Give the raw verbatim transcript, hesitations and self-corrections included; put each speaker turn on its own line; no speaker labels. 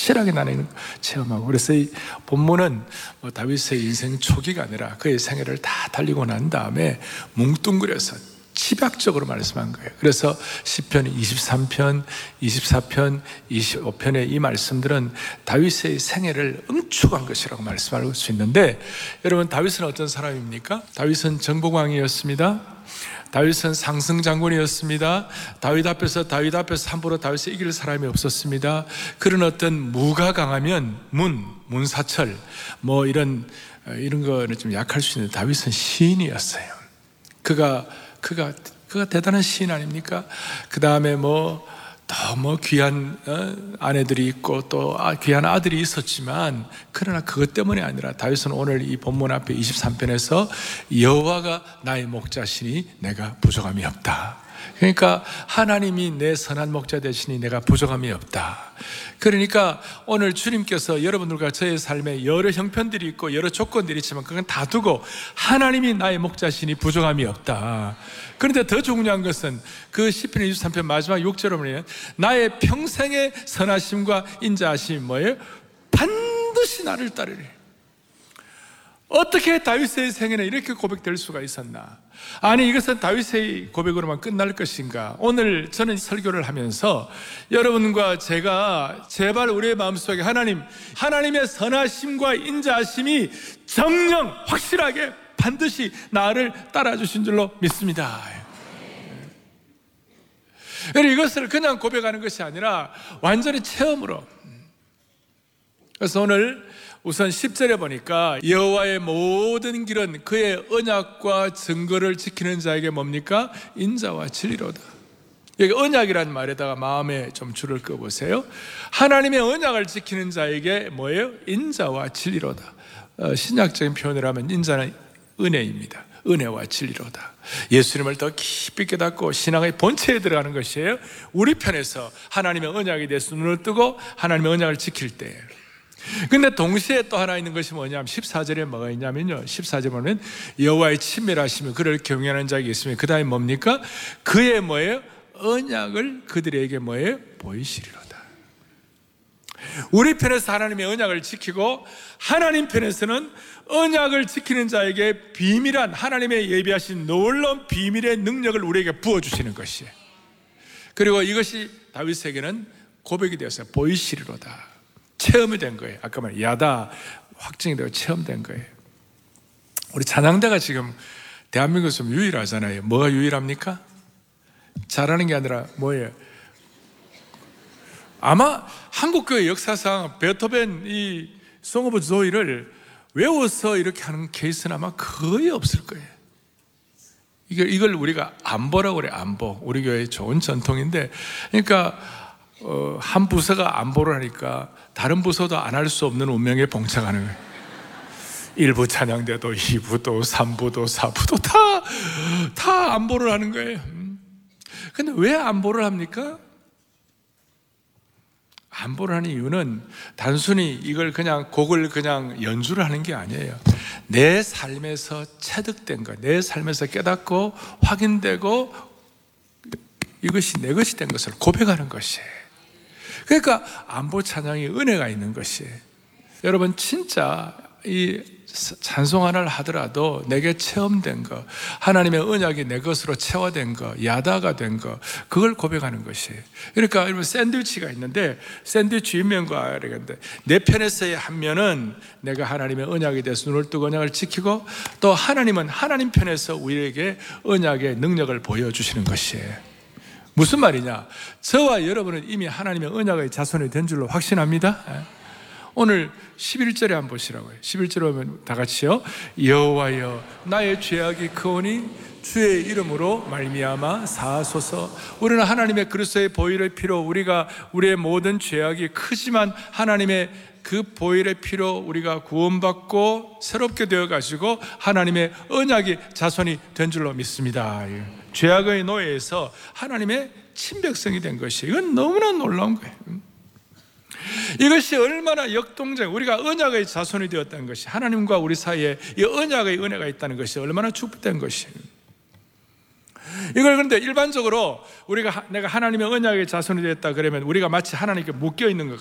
확실하게 나는 체험하고. 그래서 이 본문은 뭐 다윗의 인생 초기가 아니라 그의 생애를 다 달리고 난 다음에 뭉뚱그려서 집약적으로 말씀한 거예요. 그래서 시편 이십삼 편, 이십사 편, 이십오 편의 이 말씀들은 다윗의 생애를 응축한 것이라고 말씀할 수 있는데, 여러분, 다윗은 어떤 사람입니까? 다윗은 정복왕이었습니다. 다윗은 상승장군이었습니다. 다윗 앞에서 다윗 앞에서 함부로 다윗을 이길 사람이 없었습니다. 그런 어떤 무가 강하면 문, 문사철 뭐 이런 이런 거는 좀 약할 수 있는데, 다윗은 시인이었어요. 그가 그가 그가 대단한 시인 아닙니까? 그 다음에 뭐 더 뭐 귀한 아내들이 있고 또 귀한 아들이 있었지만, 그러나 그것 때문이 아니라 다윗은 오늘 이 본문 앞에 이십삼 편에서 여호와가 나의 목자시니 내가 부족함이 없다. 그러니까 하나님이 내 선한 목자 되시니 내가 부족함이 없다. 그러니까 오늘 주님께서 여러분들과 저의 삶에 여러 형편들이 있고 여러 조건들이 있지만 그건 다 두고 하나님이 나의 목자시니 부족함이 없다. 그런데 더 중요한 것은 그 시편 이십삼 편 마지막 육 절에 보면 나의 평생의 선하심과 인자하심이 뭐예요? 반드시 나를 따르리. 어떻게 다윗의 생애는 이렇게 고백될 수가 있었나? 아니, 이것은 다윗의 고백으로만 끝날 것인가? 오늘 저는 설교를 하면서 여러분과 제가 제발 우리의 마음속에 하나님, 하나님의 선하심과 인자하심이 정령 확실하게 반드시 나를 따라주신 줄로 믿습니다. 이것을 그냥 고백하는 것이 아니라 완전히 체험으로. 그래서 오늘 우선 십 절에 보니까 여호와의 모든 길은 그의 언약과 증거를 지키는 자에게 뭡니까? 인자와 진리로다. 여기 언약이라는 말에다가 마음에 좀 줄을 꺼보세요. 하나님의 언약을 지키는 자에게 뭐예요? 인자와 진리로다. 어, 신약적인 표현을 하면 인자는 은혜입니다. 은혜와 진리로다. 예수님을 더 깊이 깨닫고 신앙의 본체에 들어가는 것이에요. 우리 편에서 하나님의 언약에 대해서 눈을 뜨고 하나님의 언약을 지킬 때. 근데 동시에 또 하나 있는 것이 뭐냐면 십사 절에 뭐가 있냐면요, 십사 절에 보면 여호와의 친밀하심이 그를 경외하는 자에게 있으면 그 다음에 뭡니까? 그의 뭐예요? 언약을 그들에게 뭐예요? 보이시리로다. 우리 편에서 하나님의 언약을 지키고 하나님 편에서는 언약을 지키는 자에게 비밀한 하나님의 예비하신 놀라운 비밀의 능력을 우리에게 부어주시는 것이에요. 그리고 이것이 다윗에게는 고백이 되어서 보이시리로다. 체험이 된 거예요. 아까 말한 야다 확증이 되고 체험된 거예요. 우리 찬양대가 지금 대한민국에서 유일하잖아요. 뭐가 유일합니까? 잘하는 게 아니라 뭐예요? 아마 한국교회 역사상 베토벤 이 송 오브 조이를 외워서 이렇게 하는 케이스는 아마 거의 없을 거예요. 이걸, 이걸 우리가 안보라고 그래. 안보. 우리 교회의 좋은 전통인데, 그러니까 어, 한 부서가 안보를 하니까 다른 부서도 안 할 수 없는 운명에 봉착하는 거예요. 일 부 찬양대도 이 부도 삼 부도 사 부도 다, 다 안보를 하는 거예요. 근데 왜 안보를 합니까? 안보를 하는 이유는 단순히 이걸 그냥 곡을 그냥 연주를 하는 게 아니에요. 내 삶에서 체득된 것, 내 삶에서 깨닫고 확인되고 이것이 내 것이 된 것을 고백하는 것이에요. 그러니까 안보 찬양이 은혜가 있는 것이에요. 여러분, 진짜 이 찬송 하나를 하더라도 내게 체험된 것, 하나님의 언약이 내 것으로 체화된 것, 야다가 된 것, 그걸 고백하는 것이에요. 그러니까 여러분, 샌드위치가 있는데 샌드위치 윗면과 이렇게 내 편에서의 한 면은 내가 하나님의 언약에 대해서 눈을 뜨고 언약을 지키고, 또 하나님은 하나님 편에서 우리에게 언약의 능력을 보여주시는 것이에요. 무슨 말이냐? 저와 여러분은 이미 하나님의 언약의 자손이 된 줄로 확신합니다. 오늘 십일 절에 한번 보시라고요. 십일 절에 보면 다 같이요. 여호와여, 나의 죄악이 크오니 주의 이름으로 말미암아 사하소서. 우리는 하나님의 그리스도의 보혈의 피로, 우리가 우리의 모든 죄악이 크지만 하나님의 그 보혈의 피로 우리가 구원받고 새롭게 되어가지고 하나님의 언약의 자손이 된 줄로 믿습니다. 죄악의 노예에서 하나님의 친백성이 된 것이, 이건 너무나 놀라운 거예요. 이것이 얼마나 역동적, 우리가 언약의 자손이 되었다는 것이, 하나님과 우리 사이에 이 언약의 은혜가 있다는 것이 얼마나 축복된 것이에요. 이걸 그런데 일반적으로 우리가 내가 하나님의 언약의 자손이 되었다 그러면 우리가 마치 하나님께 묶여 있는 것